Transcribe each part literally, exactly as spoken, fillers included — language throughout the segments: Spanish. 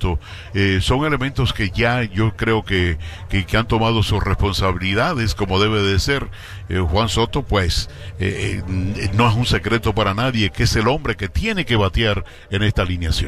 Soto, eh, son elementos que ya yo creo que, que, que han tomado sus responsabilidades como debe de ser. eh, Juan Soto pues eh, eh, no es un secreto para nadie que es el hombre que tiene que batear en esta alineación.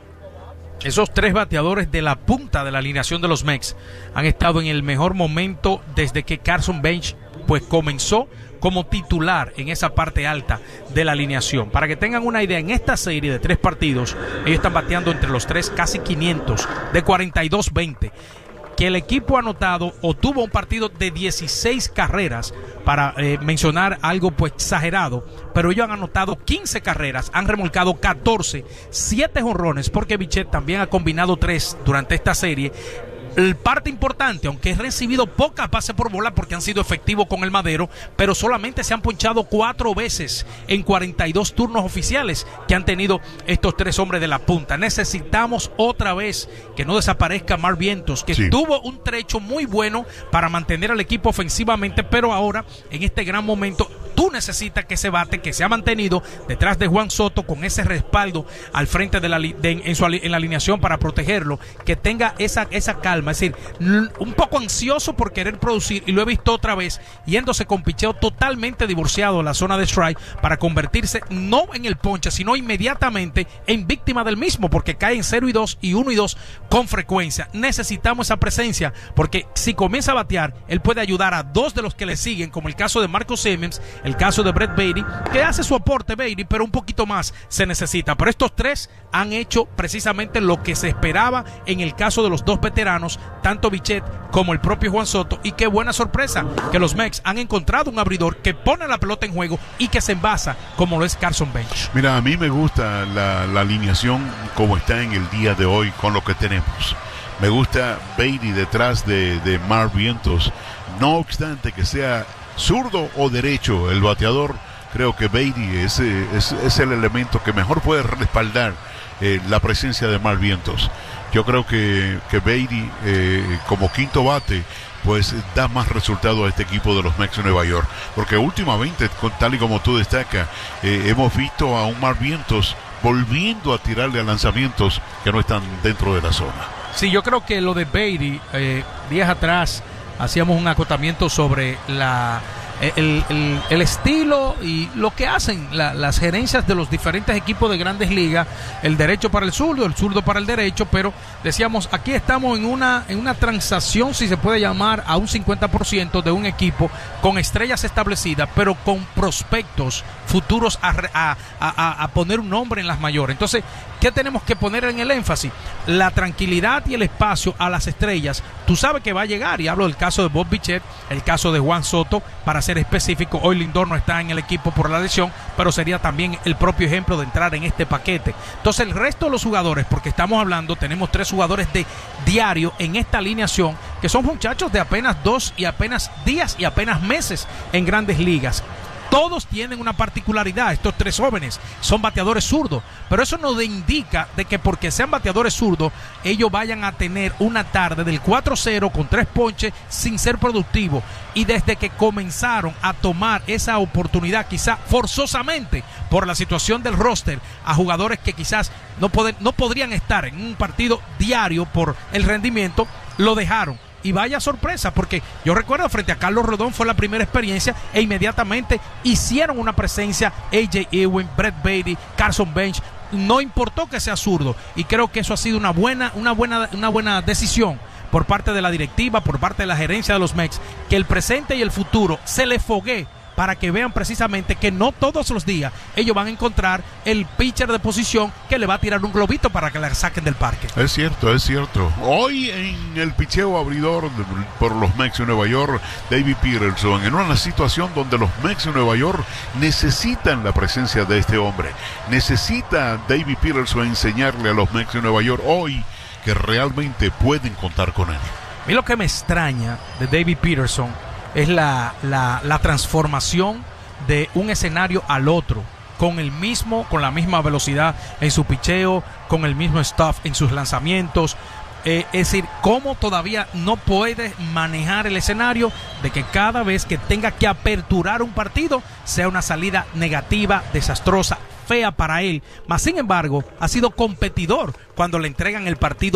Esos tres bateadores de la punta de la alineación de los Mex han estado en el mejor momento desde que Carson Bench pues comenzó como titular en esa parte alta de la alineación. Para que tengan una idea, en esta serie de tres partidos, ellos están bateando entre los tres casi quinientos, de cuarenta y dos veinte. Que el equipo ha anotado o tuvo un partido de dieciséis carreras, para eh, mencionar algo pues exagerado, pero ellos han anotado quince carreras, han remolcado catorce, siete jonrones, porque Bichette también ha combinado tres durante esta serie. El parte importante, aunque he recibido pocas bases por bola porque han sido efectivos con el madero, pero solamente se han ponchado cuatro veces en cuarenta y dos turnos oficiales que han tenido estos tres hombres de la punta. Necesitamos otra vez que no desaparezca Mark Vientos, que sí tuvo un trecho muy bueno para mantener al equipo ofensivamente, pero ahora en este gran momento tú necesitas que ese bate que se ha mantenido detrás de Juan Soto con ese respaldo al frente de la de, en, su, en la alineación para protegerlo, que tenga esa, esa calma. Es decir, un poco ansioso por querer producir, y lo he visto otra vez yéndose con picheo totalmente divorciado a la zona de strike para convertirse no en el ponche, sino inmediatamente en víctima del mismo, porque cae en cero y dos y uno y dos con frecuencia. Necesitamos esa presencia, porque si comienza a batear, él puede ayudar a dos de los que le siguen, como el caso de Marcus Simmons, el caso de Brett Baty, que hace su aporte Baty, pero un poquito más se necesita. Pero estos tres han hecho precisamente lo que se esperaba en el caso de los dos veteranos, tanto Bichette como el propio Juan Soto, y qué buena sorpresa que los Mex han encontrado un abridor que pone la pelota en juego y que se envasa como lo es Carson Bench. Mira, a mí me gusta la, la alineación como está en el día de hoy con lo que tenemos. Me gusta Baty detrás de, de Mark Vientos, no obstante que sea zurdo o derecho el bateador. Creo que Baty es, es, es el elemento que mejor puede respaldar eh, la presencia de Mark Vientos. Yo creo que, que Baty eh, como quinto bate pues da más resultado a este equipo de los Mets de Nueva York, porque últimamente, con, tal y como tú destacas, eh, hemos visto a un Mark Vientos volviendo a tirarle a lanzamientos que no están dentro de la zona. Sí, yo creo que lo de Baty, eh, días atrás hacíamos un acotamiento sobre la El, el, el estilo y lo que hacen la, las gerencias de los diferentes equipos de Grandes Ligas, el derecho para el zurdo, el zurdo para el derecho, pero decíamos, aquí estamos en una, en una transacción, si se puede llamar, a un cincuenta por ciento de un equipo con estrellas establecidas, pero con prospectos futuros a, a, a, a poner un nombre en las mayores. Entonces, ¿qué tenemos que poner en el énfasis? La tranquilidad y el espacio a las estrellas. Tú sabes que va a llegar, y hablo del caso de Bob Bichette, el caso de Juan Soto, para ser específico. Hoy Lindor no está en el equipo por la lesión, pero sería también el propio ejemplo de entrar en este paquete. Entonces, el resto de los jugadores, porque estamos hablando, tenemos tres jugadores de diario en esta alineación, que son muchachos de apenas dos y apenas días y apenas meses en Grandes Ligas. Todos tienen una particularidad. Estos tres jóvenes son bateadores zurdos, pero eso no indica de que porque sean bateadores zurdos ellos vayan a tener una tarde del cuatro cero con tres ponches sin ser productivos. Y desde que comenzaron a tomar esa oportunidad, quizá forzosamente por la situación del roster, a jugadores que quizás no, poder, no podrían estar en un partido diario por el rendimiento, lo dejaron. Y vaya sorpresa, porque yo recuerdo frente a Carlos Rodón fue la primera experiencia e inmediatamente hicieron una presencia. A J Ewing, Brett Baty, Carson Bench, no importó que sea zurdo, y creo que eso ha sido una buena, una buena, una buena decisión por parte de la directiva, por parte de la gerencia de los Mets, que el presente y el futuro se le foguee, para que vean precisamente que no todos los días ellos van a encontrar el pitcher de posición que le va a tirar un globito para que la saquen del parque. Es cierto, es cierto. Hoy en el picheo abridor de, por los Mets de Nueva York, David Peterson, en una situación donde los Mets de Nueva York necesitan la presencia de este hombre. Necesita David Peterson enseñarle a los Mets de Nueva York hoy que realmente pueden contar con él. A mí lo que me extraña de David Peterson es la, la, la transformación de un escenario al otro, con el mismo, con la misma velocidad en su picheo, con el mismo stuff en sus lanzamientos. Eh, es decir, cómo todavía no puede manejar el escenario de que cada vez que tenga que aperturar un partido sea una salida negativa, desastrosa, fea para él. Mas sin embargo, ha sido competidor cuando le entregan el partido